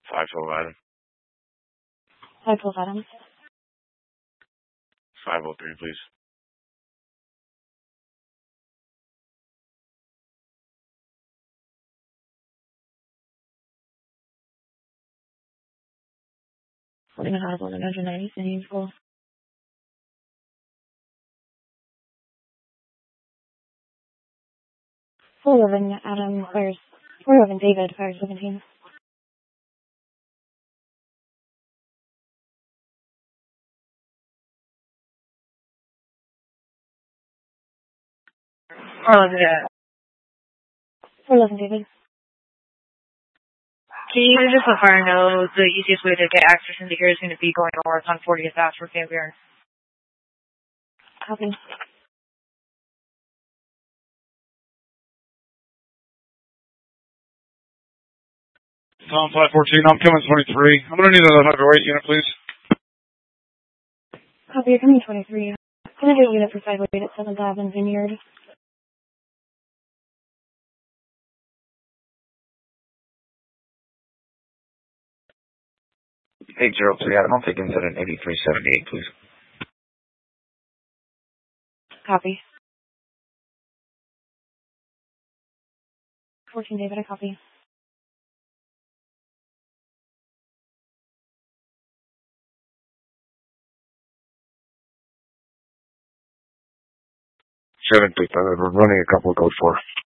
512 Adam. 512 Adam. 503, please. Holding a hot 190, sending full. 411 Adam fires. 411 David fires 17. Yeah. 411 David. Can you just let fire know the easiest way to get access into here is going to be going north on 40th Ave for Fairbairn? Copy. Tom 514, I'm coming 23. I'm going to need another heavyweight unit, please. Copy, you're coming 23. Can I get a unit for 508 at 7th Ave and Vineyard? Hey, 03 Adam, I'll take incident 8378, please. Copy. 14 David, I copy. We're running a couple of code 4.